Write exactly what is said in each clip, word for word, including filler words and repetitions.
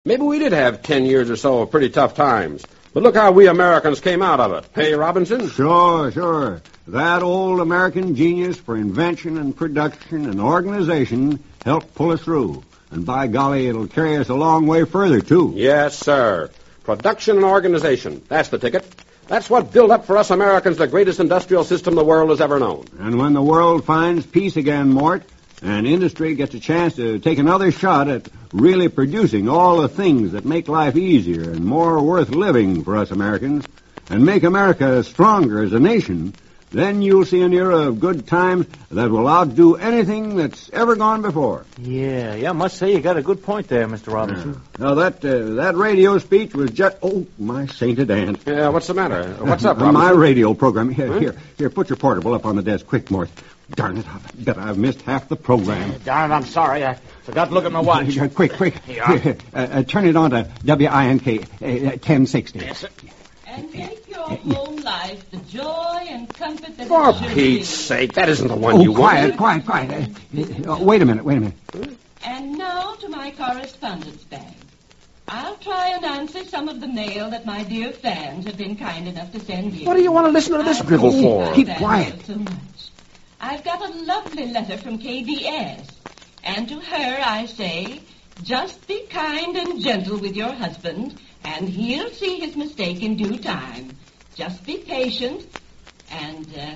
Maybe we did have ten years or so of pretty tough times. But look how we Americans came out of it. Hey, Robinson? Sure, sure. That old American genius for invention and production and organization helped pull us through. And by golly, it'll carry us a long way further, too. Yes, sir. Production and organization. That's the ticket. That's what built up for us Americans the greatest industrial system the world has ever known. And when the world finds peace again, Mort, and industry gets a chance to take another shot at really producing all the things that make life easier and more worth living for us Americans, and make America stronger as a nation, then you'll see an era of good times that will outdo anything that's ever gone before. Yeah, yeah, I must say you got a good point there, Mister Robinson. Yeah. Now, that uh, that radio speech was just... Oh, my sainted aunt. Yeah, what's the matter? What's up, uh, Robinson? My radio program. Here, huh? here, here, put your portable up on the desk. Quick, Mort. Darn it, I bet I've missed half the program. Uh, darn it, I'm sorry. I forgot to look at my watch. Uh, quick, quick. Here, uh, uh, turn it on to W I N K, uh, ten sixty. Yes, sir. And make your home life the joy and comfort that For it should Pete's be. sake, that isn't the one Oh, you quiet, wanted. quiet, quiet. Uh, uh, wait a minute, wait a minute. And now to my correspondence bag. I'll try and answer some of the mail that my dear fans have been kind enough to send you. What do you want to listen to this I drivel appreciate for? my Keep fans quiet. So much. I've got a lovely letter from K B S. And to her I say, just be kind and gentle with your husband, and he'll see his mistake in due time. Just be patient. And uh,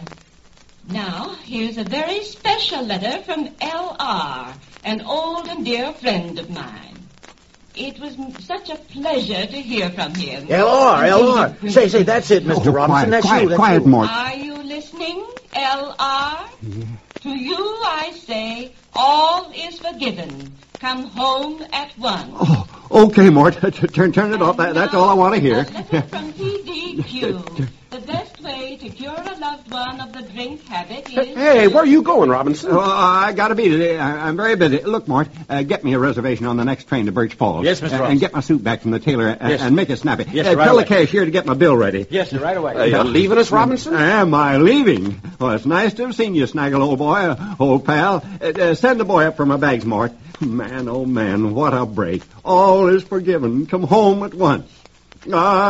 now, here's a very special letter from L R, an old and dear friend of mine. It was m- such a pleasure to hear from him. L R, L R. Say, say, that's it, Mister Oh, Robinson. quiet, That's quiet, you. That's quiet, you. Mort. Are you listening, L R? Yeah. To you I say, all is forgiven. Come home at once. Oh, okay, Mort. Turn, turn it off. That, that's all I want to hear. A letter from P D Q. The best way to cure a loved one of the drink habit is... Hey, where are you going, Robinson? Oh, I gotta be today. I, I'm very busy. Look, Mort, uh, get me a reservation on the next train to Birch Falls. Yes, Mister Uh, Robinson. and get my suit back from the tailor uh, Yes. and make it snappy. Yes, uh, right Tell away. the cashier to get my bill ready. Yes, sir, right away. Uh, you're leaving us, Robinson? Am I leaving? Well, it's nice to have seen you, Snaggle, old boy, uh, old pal. Uh, uh, send the boy up for my bags, Mort. Man, oh man, what a break. All is forgiven. Come home at once. Ah.